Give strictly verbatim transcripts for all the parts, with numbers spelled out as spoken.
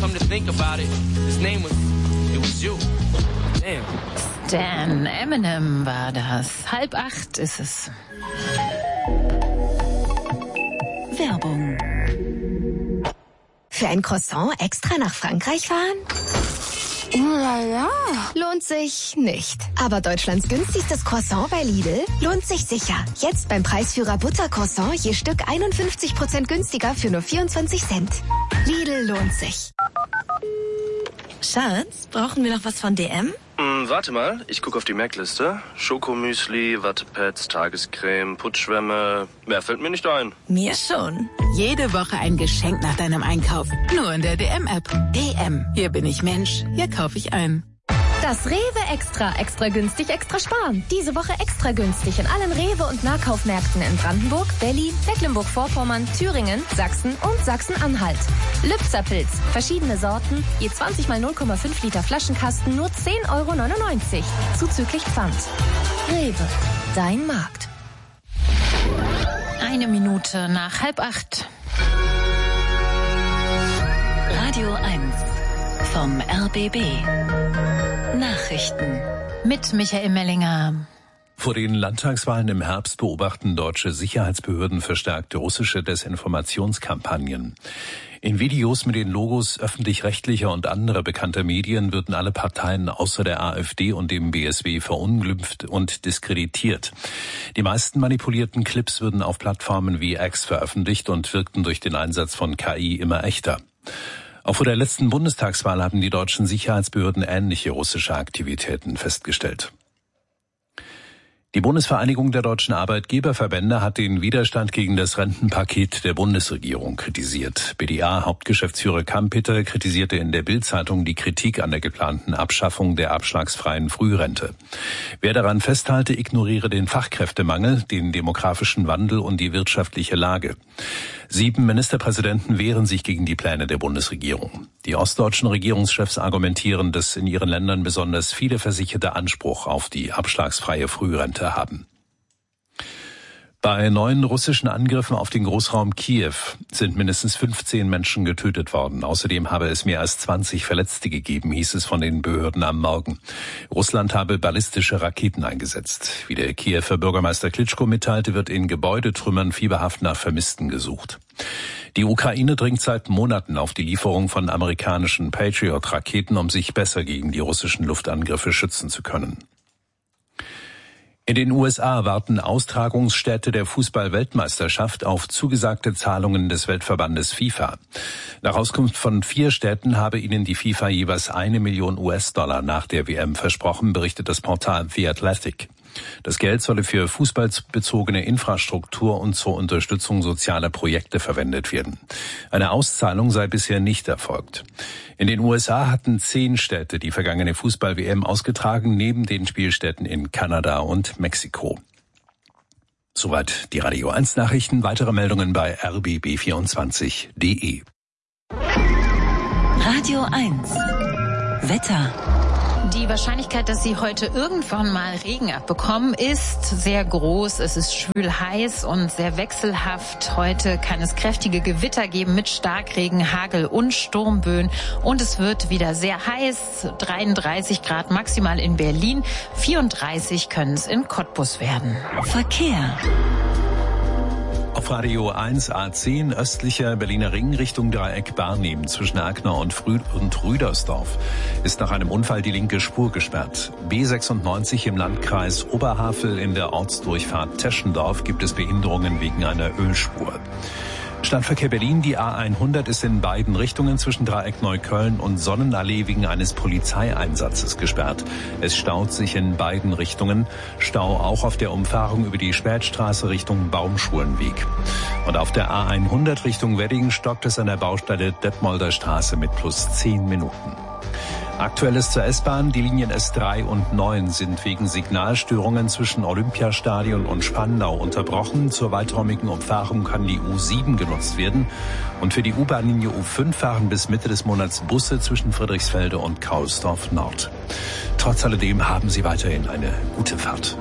Come to think about it, his name was, it was you. Damn. Stan Eminem war das. Halb acht ist es. Werbung. Für ein Croissant extra nach Frankreich fahren? Oh la la. Lohnt sich nicht. Aber Deutschlands günstigstes Croissant bei Lidl lohnt sich sicher. Jetzt beim Preisführer Buttercroissant je Stück einundfünfzig Prozent günstiger für nur vierundzwanzig Cent. Lidl lohnt sich. Schatz, brauchen wir noch was von D M? Hm, warte mal, ich gucke auf die Merkliste. Schokomüsli, Wattepads, Tagescreme, Putzschwämme. Mehr fällt mir nicht ein. Mir schon. Jede Woche ein Geschenk nach deinem Einkauf. Nur in der D M-App. D M. Hier bin ich Mensch. Hier kaufe ich ein. Das Rewe Extra. Extra günstig, extra sparen. Diese Woche extra günstig in allen Rewe- und Nahkaufmärkten in Brandenburg, Berlin, Mecklenburg-Vorpommern, Thüringen, Sachsen und Sachsen-Anhalt. Lübzer Pilz. Verschiedene Sorten. Je zwanzig mal null Komma fünf Liter Flaschenkasten nur zehn Euro neunundneunzig. Zuzüglich Pfand. Rewe. Dein Markt. Eine Minute nach halb acht. Radio eins vom R B B. Nachrichten. Mit Michael Mellinger. Vor den Landtagswahlen im Herbst beobachten deutsche Sicherheitsbehörden verstärkte russische Desinformationskampagnen. In Videos mit den Logos öffentlich-rechtlicher und anderer bekannter Medien würden alle Parteien außer der AfD und dem B S W verunglimpft und diskreditiert. Die meisten manipulierten Clips würden auf Plattformen wie X veröffentlicht und wirkten durch den Einsatz von K I immer echter. Auch vor der letzten Bundestagswahl haben die deutschen Sicherheitsbehörden ähnliche russische Aktivitäten festgestellt. Die Bundesvereinigung der deutschen Arbeitgeberverbände hat den Widerstand gegen das Rentenpaket der Bundesregierung kritisiert. B D A-Hauptgeschäftsführer Kampeter kritisierte in der Bild-Zeitung die Kritik an der geplanten Abschaffung der abschlagsfreien Frührente. Wer daran festhalte, ignoriere den Fachkräftemangel, den demografischen Wandel und die wirtschaftliche Lage. Sieben Ministerpräsidenten wehren sich gegen die Pläne der Bundesregierung. Die ostdeutschen Regierungschefs argumentieren, dass in ihren Ländern besonders viele Versicherte Anspruch auf die abschlagsfreie Frührente haben. Bei neuen russischen Angriffen auf den Großraum Kiew sind mindestens fünfzehn Menschen getötet worden. Außerdem habe es mehr als zwanzig Verletzte gegeben, hieß es von den Behörden am Morgen. Russland habe ballistische Raketen eingesetzt. Wie der Kiewer Bürgermeister Klitschko mitteilte, wird in Gebäudetrümmern fieberhaft nach Vermissten gesucht. Die Ukraine dringt seit Monaten auf die Lieferung von amerikanischen Patriot-Raketen, um sich besser gegen die russischen Luftangriffe schützen zu können. In den U S A warten Austragungsstätte der Fußball-Weltmeisterschaft auf zugesagte Zahlungen des Weltverbandes FIFA. Nach Auskunft von vier Städten habe ihnen die FIFA jeweils eine Million U S-Dollar nach der W M versprochen, berichtet das Portal The Athletic. Das Geld solle für fußballbezogene Infrastruktur und zur Unterstützung sozialer Projekte verwendet werden. Eine Auszahlung sei bisher nicht erfolgt. In den U S A hatten zehn Städte die vergangene Fußball-W M ausgetragen, neben den Spielstätten in Kanada und Mexiko. Soweit die Radio eins Nachrichten. Weitere Meldungen bei r b b vierundzwanzig punkt d e. Radio eins. Wetter. Die Wahrscheinlichkeit, dass Sie heute irgendwann mal Regen abbekommen, ist sehr groß. Es ist schwül heiß und sehr wechselhaft. Heute kann es kräftige Gewitter geben mit Starkregen, Hagel und Sturmböen. Und es wird wieder sehr heiß. dreiunddreißig Grad maximal in Berlin. vierunddreißig können es in Cottbus werden. Verkehr. Auf Radio eins A zehn östlicher Berliner Ring Richtung Dreieck Barnim zwischen Erkner und, Frü- und Rüdersdorf ist nach einem Unfall die linke Spur gesperrt. B sechsundneunzig im Landkreis Oberhavel in der Ortsdurchfahrt Teschendorf gibt es Behinderungen wegen einer Ölspur. Stadtverkehr Berlin, die A hundert ist in beiden Richtungen zwischen Dreieck Neukölln und Sonnenallee wegen eines Polizeieinsatzes gesperrt. Es staut sich in beiden Richtungen. Stau auch auf der Umfahrung über die Spätstraße Richtung Baumschulenweg. Und auf der A hundert Richtung Wedding stockt es an der Baustelle Detmolder Straße mit plus zehn Minuten. Aktuelles zur S-Bahn. Die Linien S drei und neun sind wegen Signalstörungen zwischen Olympiastadion und Spandau unterbrochen. Zur weiträumigen Umfahrung kann die U sieben genutzt werden. Und für die U-Bahn-Linie U fünf fahren bis Mitte des Monats Busse zwischen Friedrichsfelde und Kaulsdorf Nord. Trotz alledem haben Sie weiterhin eine gute Fahrt.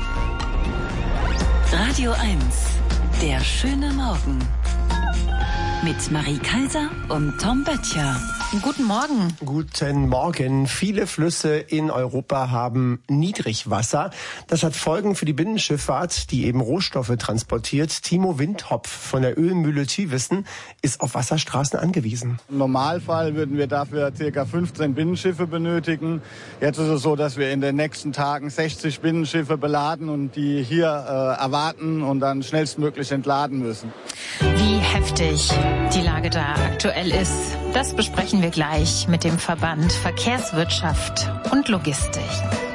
Radio eins. Der schöne Morgen. mit Marie Kaiser und Tom Böttcher. Guten Morgen. Guten Morgen. Viele Flüsse in Europa haben Niedrigwasser. Das hat Folgen für die Binnenschifffahrt, die eben Rohstoffe transportiert. Timo Windhopf von der Ölmühle Thiwissen ist auf Wasserstraßen angewiesen. Im Normalfall würden wir dafür ca. fünfzehn Binnenschiffe benötigen. Jetzt ist es so, dass wir in den nächsten Tagen sechzig Binnenschiffe beladen und die hier äh, erwarten und dann schnellstmöglich entladen müssen. Wie heftig die Lage da aktuell ist, das besprechen wir gleich mit dem Verband Verkehrswirtschaft und Logistik.